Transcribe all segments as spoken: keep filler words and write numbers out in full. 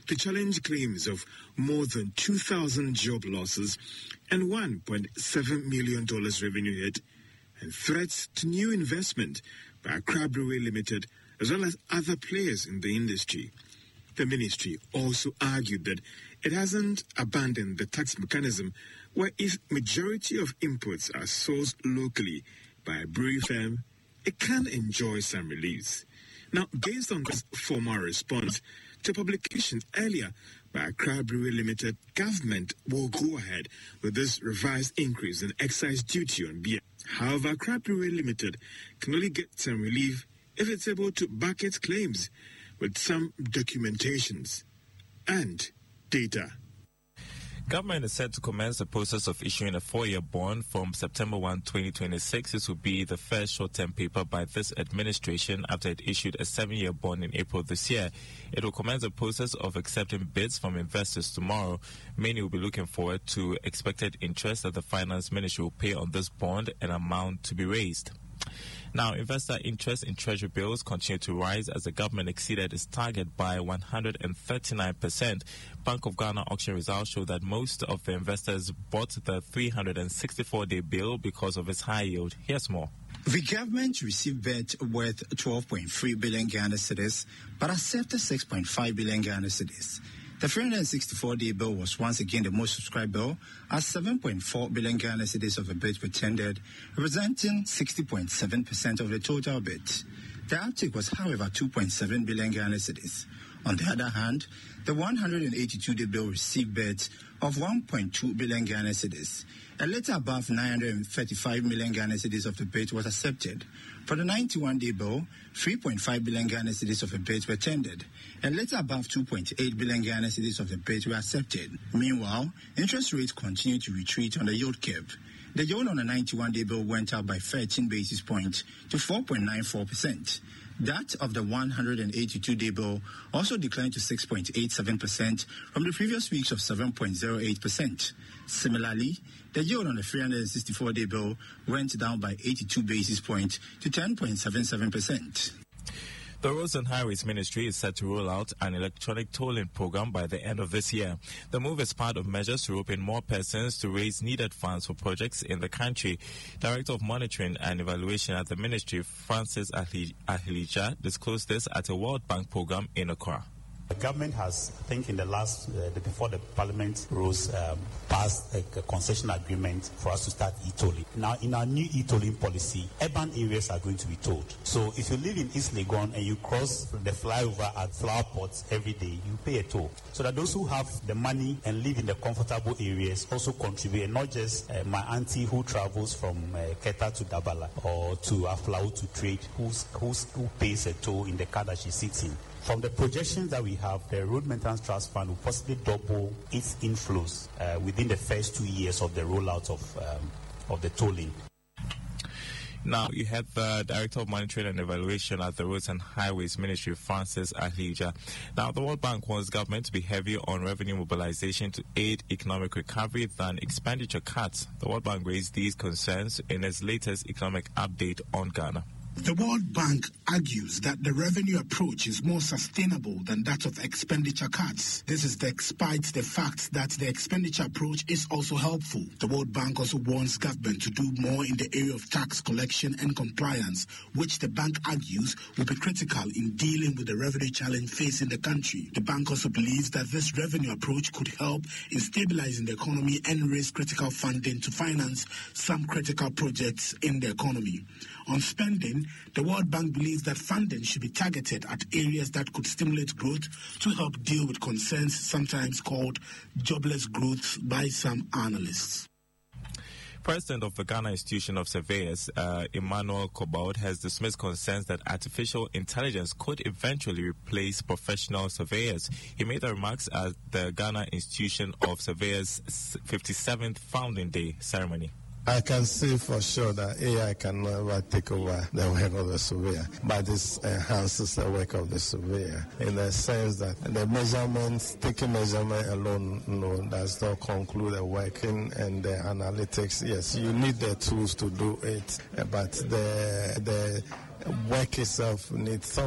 The challenge claims of more than two thousand job losses and one point seven million dollars revenue hit, and threats to new investment by Accra Brewery Limited as well as other players in the industry. The ministry also argued that it hasn't abandoned the tax mechanism where if majority of imports are sourced locally by a brewery firm, it can enjoy some reliefs. Now, based on this formal response to publication earlier by Accra Brewery Limited, government will go ahead with this revised increase in excise duty on beer. However, Accra Brewery Limited can only get some relief if it's able to back its claims with some documentations and data. Government is set to commence the process of issuing a four-year bond from September first, twenty twenty-six. This will be the first short-term paper by this administration after it issued a seven-year bond in April this year. It will commence the process of accepting bids from investors tomorrow. Many will be looking forward to expected interest that the Finance Ministry will pay on this bond and amount to be raised. Now, investor interest in treasury bills continued to rise as the government exceeded its target by one hundred thirty-nine percent. Bank of Ghana auction results show that most of the investors bought the three hundred sixty-four day bill because of its high yield. Here's more. The government received bids worth twelve point three billion Ghana cedis, but accepted six point five billion Ghana cedis. The three hundred sixty-four day bill was once again the most subscribed bill, as seven point four billion Ghana cedis of the bids were tendered, representing sixty point seven percent of the total bids. The uptake was, however, two point seven billion Ghana cedis. On the other hand, the one hundred eighty-two day bill received bids of one point two billion Ghana cedis. A little above nine hundred thirty-five million Ghana cedis of the bid was accepted. For the ninety-one day bill, three point five billion Ghana cedis of the bids were tendered. A little above two point eight billion Ghana cedis of the bids were accepted. Meanwhile, interest rates continued to retreat on the yield curve. The yield on the ninety-one day bill went up by thirteen basis points to four point nine four percent. That of the one hundred eighty-two day bill also declined to six point eight seven percent from the previous weeks of seven point zero eight percent. Similarly, the yield on the three hundred sixty-four day bill went down by eighty-two basis points to ten point seven seven percent. The Roads and Highways Ministry is set to roll out an electronic tolling program by the end of this year. The move is part of measures to rope in more persons to raise needed funds for projects in the country. Director of Monitoring and Evaluation at the Ministry, Francis Ahilija, disclosed this at a World Bank program in Accra. The government has, I think in the last, uh, the, before the parliament rose, um, passed a, a concession agreement for us to start e-tolling. Now, in our new e-tolling policy, urban areas are going to be tolled. So if you live in East Legon and you cross the flyover at Flower Pots every day, you pay a toll. So that those who have the money and live in the comfortable areas also contribute, and not just uh, my auntie who travels from uh, Keta to Dabala or to Aflao to trade, who's, who's, who pays a toll in the car that she sits in. From the projections that we have, the Road Maintenance Trust Fund will possibly double its inflows uh, within the first two years of the rollout of um, of the tolling. Now, you had the Director of Monitoring and Evaluation at the Roads and Highways Ministry, Francis Ahilija. Now, the World Bank wants government to be heavier on revenue mobilization to aid economic recovery than expenditure cuts. The World Bank raised these concerns in its latest economic update on Ghana. The World Bank argues that the revenue approach is more sustainable than that of expenditure cuts. This is despite the fact that the expenditure approach is also helpful. The World Bank also warns government to do more in the area of tax collection and compliance, which the bank argues will be critical in dealing with the revenue challenge facing the country. The bank also believes that this revenue approach could help in stabilizing the economy and raise critical funding to finance some critical projects in the economy. On spending, the World Bank believes that funding should be targeted at areas that could stimulate growth to help deal with concerns sometimes called jobless growth by some analysts. President of the Ghana Institution of Surveyors, uh, Emmanuel Kobaud, has dismissed concerns that artificial intelligence could eventually replace professional surveyors. He made the remarks at the Ghana Institution of Surveyors' fifty-seventh Founding Day ceremony. I can say for sure that A I can never take over the work of the surveyor, but this enhances the work of the surveyor in the sense that the measurements, taking measurement alone no, does not conclude the working and the analytics. Yes, you need the tools to do it, but the the work itself needs some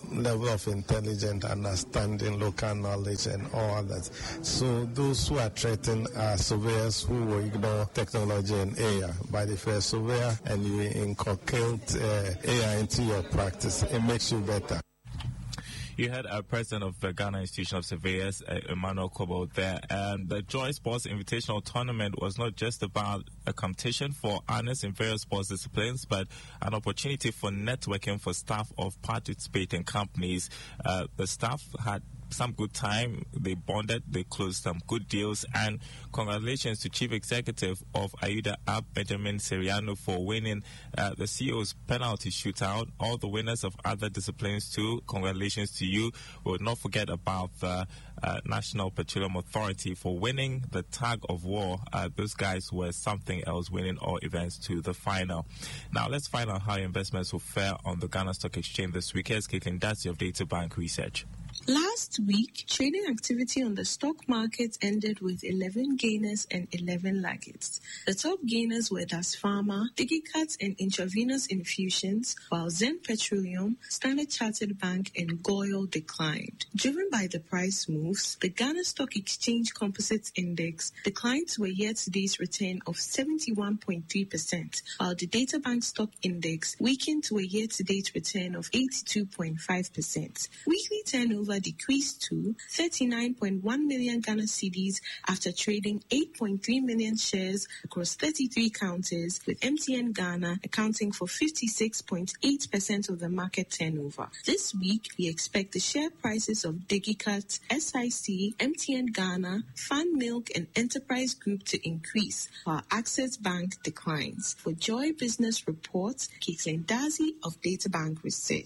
level of intelligence, understanding, local knowledge, and all that. So those who are threatened are surveyors who will ignore technology and A I. But if you're a surveyor and you inculcate uh, A I into your practice, it makes you better. You had a president of the Ghana Institution of Surveyors, uh, Emmanuel Kobo, there. And the Joy Sports Invitational Tournament was not just about a competition for honors in various sports disciplines, but an opportunity for networking for staff of participating companies. Uh, the staff had some good time. They bonded, they closed some good deals, and congratulations to Chief Executive of Ayuda App, Benjamin Seriano, for winning uh, the C E O's penalty shootout. All the winners of other disciplines too, congratulations to you. We will not forget about the uh, National Petroleum Authority for winning the tug of war. Uh, those guys were something else, winning all events to the final. Now let's find out how investments will fare on the Ghana Stock Exchange this week. Here's Caitlin Darcy of Data Bank Research. Last week, trading activity on the stock market ended with eleven gainers and eleven laggards. The top gainers were Das Pharma, DigiCut and Intravenous Infusions, while Zen Petroleum, Standard Chartered Bank and Goyle declined. Driven by the price moves, the Ghana Stock Exchange Composite Index declined to a year-to-date return of seventy-one point three percent, while the Data Bank Stock Index weakened to a year-to-date return of eighty-two point five percent. Weekly turnover decreased to thirty-nine point one million Ghana cedis after trading eight point three million shares across thirty-three counters, with M T N Ghana accounting for fifty-six point eight percent of the market turnover. This week, we expect the share prices of DigiCut, S I C, M T N Ghana, Fan Milk, and Enterprise Group to increase, while Access Bank declines. For Joy Business Reports, Caitlin Darcy of Data Bank Research.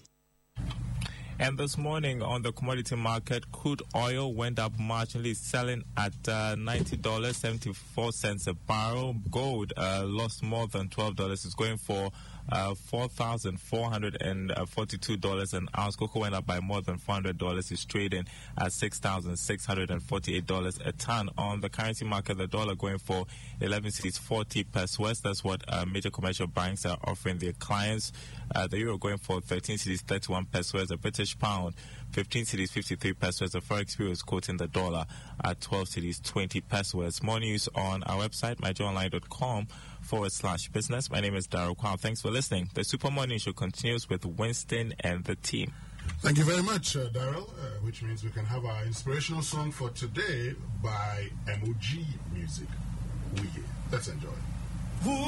And this morning on the commodity market, crude oil went up marginally, selling at uh, ninety dollars and seventy-four cents a barrel. Gold uh, lost more than twelve dollars. It's going for uh, four thousand four hundred forty-two dollars an ounce. Cocoa went up by more than four hundred dollars. It's trading at six thousand six hundred forty-eight dollars a ton. On the currency market, the dollar going for eleven cedis forty pesos west. That's what uh, major commercial banks are offering their clients. Uh, the euro going for thirteen cedis thirty-one pesos. The British pound fifteen cedis fifty-three pesos. The Forex Bureau is quoting the dollar at twelve cedis twenty pesos. More news on our website, myjoyonline.com forward slash business. My name is Daryl Kwao. Thanks for listening. The Super Morning Show continues with Winston and the team. Thank you very much, uh, Daryl, uh, which means we can have our inspirational song for today by M O G Music. We Let's enjoy.